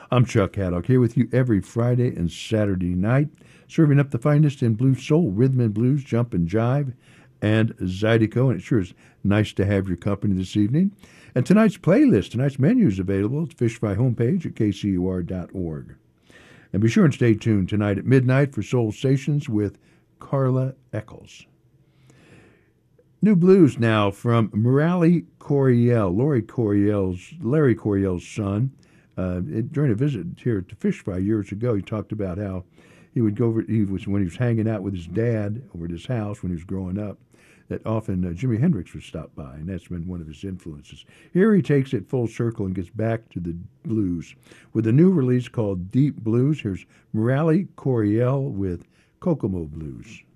I'm Chuck Haddock here with you every Friday and Saturday night, serving up the finest in blues soul, rhythm and blues, jump and jive, and zydeco. And it sure is nice to have your company this evening. And tonight's playlist, tonight's menu is available at the Fish Fry homepage at kcur.org. And be sure and stay tuned tonight at midnight for Soul Stations with Carla Eccles. New blues now from Murali Coryell, Larry Coryell's son. During a visit here to Fish Fry years ago, he talked about how he would go over. When he was hanging out with his dad over at his house when he was growing up, that often Jimi Hendrix would stop by, and that's been one of his influences. Here he takes it full circle and gets back to the blues with a new release called Deep Blues. Here's Murali Coryell with Kokomo Blues.